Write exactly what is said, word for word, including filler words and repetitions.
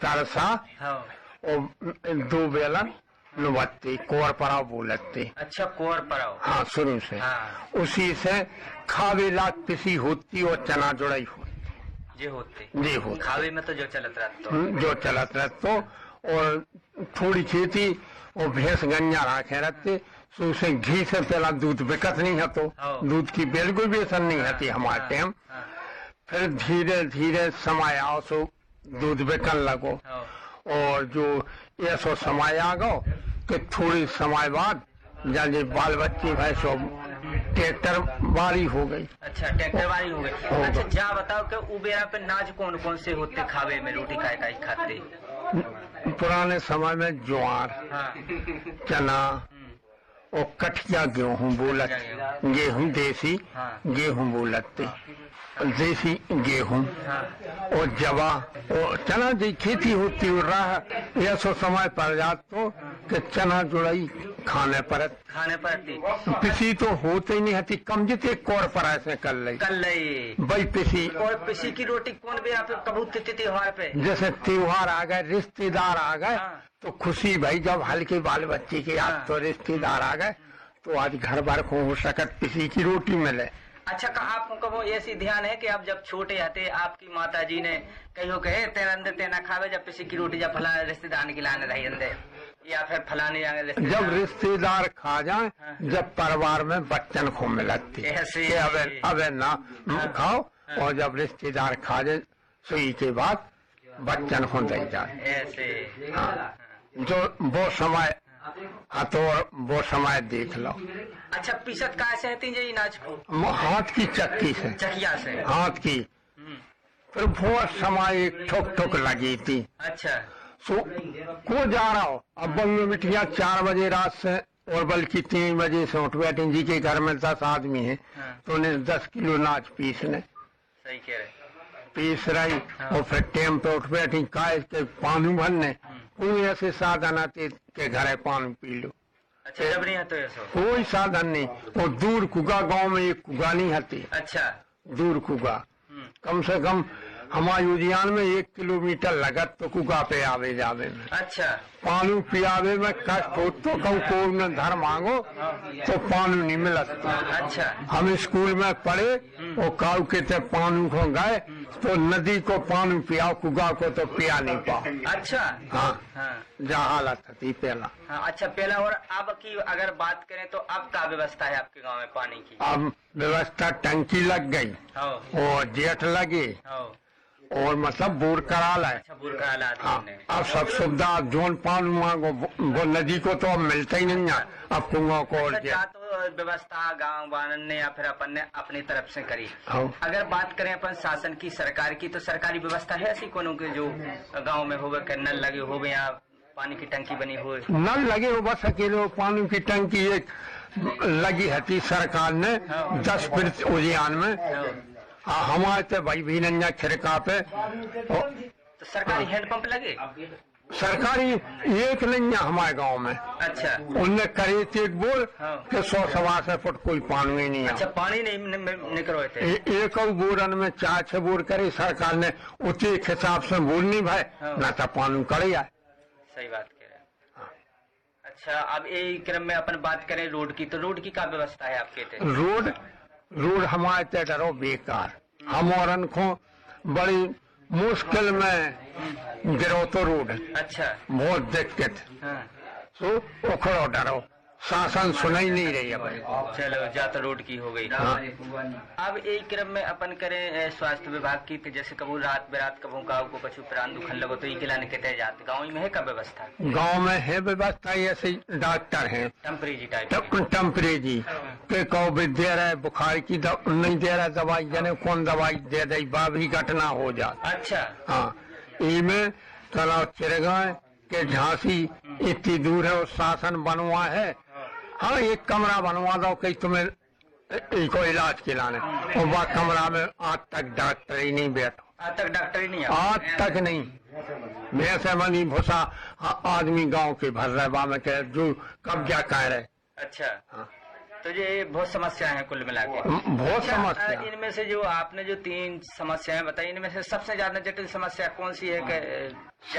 तरसा हाँ। और दो बेलन नुबत्ती कोर पराव बोलते। अच्छा, कोर पराव। हाँ, शुरू से। हाँ। उसी से खावे लात पिसी होती और चना जुड़ाई होती ये होते जी होती खावे में तो जो चलत रहता जो चलत रहते और थोड़ी खेती और भैंस गन्या राखे रहते, तो उसे घी से पहला दूध बिकत नहीं है, तो दूध की बिल्कुल बेसन नहीं होती हमारे टाइम। फिर धीरे धीरे समय आओ सो दूध बिकन लगो, और जो ऐसा समय आ गो कि थोड़ी समय बाद जब बाल बच्चे भाई सब ट्रैक्टर बारी हो गई। अच्छा, ट्रैक्टर बारी हो गई। अच्छा, जा बताओ कि उबेरा पे नाच कौन कौन से होते खावे में रोटी खाए खाए खाते? पुराने समय में ज्वार, हाँ। चना और कठिया गेहूं बोलत, गेहूं देसी, हाँ। गेहूं बोलते, देसी गेहूं, हाँ। और जवा और चना की खेती होती रहा। ऐसा समय पड़ जात तो कि चना जुड़ाई खाने पर खाने पड़ती पिसी तो होते ही नहीं हती, कम जिते कोर पर ऐसे कर ली कर ली भाई पिसी। और पिसी की रोटी कौन भी यहाँ पे कबू त्योहार पे? जैसे त्योहार आ गए, रिश्तेदार आ गए, हाँ। तो खुशी भाई जब हल्के बाल बच्चे के आज तो रिश्तेदार आ गए, तो आज घर बार को हो सकत पिसी की रोटी मिले। अच्छा, आपको कबो ऐसी ध्यान है कि आप जब छोटे थे आपकी माता जी ने कहो कहे तेरा अंदर तेना खावे जब पिसी की रोटी जब फला रिश्तेदार खिलाने रही अंदर, या फिर फलाने जब रिश्तेदार खा जाए, हाँ। जब परिवार में बच्चन को मिलती ऐसे अबे अबे ना हाँ। खाओ, हाँ। और जब रिश्तेदार खा जाए सुई के बाद बच्चन को दे जाए ऐसे। हाँ। जो वो समय हाँ, तो वो समय देख लो। अच्छा, पीसत कहाँ से है जी नाच को? हाथ की चक्की से, चकिया से हाथ की। फिर वो समय एक ठोक ठोक लगी थी। अच्छा, सो को जा रहा हो अब बंगलो मिठिया चार बजे रात से, और बल्कि तीन बजे से उठ बैठे जी के घर में दस आदमी है, हाँ। तो उन्हें दस किलो नाच पीसने सही कह रहे पीस रही। हाँ। और फिर टेम पे उठ बैठी काय के पानी भरने, कोई ऐसे साधन आते के घर पानी पी लो। अच्छा, जब नहीं है तो ऐसा कोई साधन नहीं। और दूर कुगा गांव में एक कुगा नहीं आती। अच्छा, दूर कुगा कम से कम हमारे उद्यान में एक किलोमीटर लगत तो कुगा पे आवे जावे में। अच्छा, पानी पियावे में कष्ट हो तो कहूँ कोई में धर मांगो तो पानी नहीं मिलत। अच्छा, हम स्कूल में पढ़े और काऊ के ते पानी को गए तो नदी को पानी पियाओ, कुगा को तो पिया नहीं पाओ। अच्छा। हाँ, हाँ। जहाँ हालत थी पहला। हाँ, अच्छा, पहला। और अब की अगर बात करें तो अब क्या व्यवस्था है आपके गांव में पानी की? अब व्यवस्था टंकी लग गई और जेठ लगे और मतलब बोर करा लाए। अच्छा, बोर करा ला दी। हाँ, अब सब सुविधा जोन पानी मांगो वो नदी को तो अब मिलता ही नहीं है, अब कुओं को। अच्छा, तो व्यवस्था गांव वालन ने या फिर अपन ने अपनी तरफ से करी। हाँ। अगर बात करें अपन शासन की, सरकार की, तो सरकारी व्यवस्था है ऐसी कोनो के जो गांव में होवे के नल लगे होवे या पानी की टंकी बनी हो? नल लगे हो बस अकेले पानी की टंकी एक लगी है सरकार ने दस फीट उद्यान में। हाँ, हमारे तो भाई भी नंजा खिड़का पे। तो सरकारी हैंडपंप लगे? सरकारी एक नहीं है हमारे गांव में। अच्छा, उनने करे थे एक बोल हाँ। कि सौ सवा सौ फुट कोई पानी नहीं है। अच्छा, पानी नहीं निकल रहे थे। ए, एक और बोरन में चार छह बोर करे सरकार ने, उसी हिसाब से बोल नहीं भाई हाँ। ना तो पानी करे जाए। सही बात कह रहे हैं। अच्छा, अब एक क्रम में अपन बात करें रोड की, तो रोड की क्या व्यवस्था है आपके? रोड रोड हमारे ते डरो बेकार, हम और को बड़ी मुश्किल में गिरो तो रोड। अच्छा, बहुत दिक्कत। हाँ। तो उखड़ो डरो, शासन सुनाई नहीं रही है। चलो, ज्यादा रोड की हो गई। हाँ। अब एक क्रम में अपन करें स्वास्थ्य विभाग की, तो जैसे कबू रात बेरात कबू गाँव को कछु प्राण दुखन लगो तो इके लाने कहते जाते गाँव में है का व्यवस्था? गांव में है व्यवस्था, ऐसे डॉक्टर हैं टेम्परेरी टाइप टेम्परेरी के कहो भी दे रहे बुखार की नहीं दे रहा दवाई, जाने कौन दवाई दे दे बाबरी घटना हो जाती। अच्छा, हाँ, इनमें तालाब चिरगाए के झांसी इतनी दूर है और शासन बनवा है। हाँ, एक कमरा बनवा दो कि तुम्हें इनको इलाज खिलाने, और वह कमरा में आज तक डॉक्टर ही नहीं बैठो। आज तक डॉक्टर ही नहीं? आज तक नहीं। वैसे मनी भूसा आदमी गांव के भर रहे में के जो कब्जा कर रहे। अच्छा। हाँ। तो ये बहुत समस्या है कुल मिला के। बहुत समस्या। इनमें से जो आपने जो तीन समस्याएं बताई, इनमें से सबसे ज्यादा जटिल समस्या कौन सी है?